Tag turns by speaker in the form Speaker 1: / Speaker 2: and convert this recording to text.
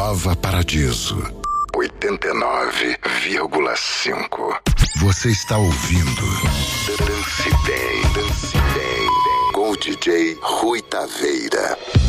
Speaker 1: Nova Paradiso 89,5. Você está ouvindo Dance Bem, com o DJ Rui Taveira.